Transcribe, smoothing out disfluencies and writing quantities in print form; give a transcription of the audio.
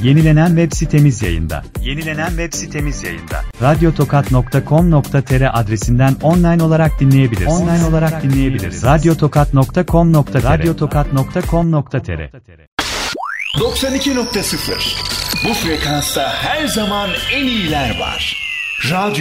Yenilenen web sitemiz yayında. Radyotokat.com.tr adresinden online olarak dinleyebilirsiniz. Radyotokat.com.tr 92.0 Bu frekansta her zaman en iyiler var. Radyo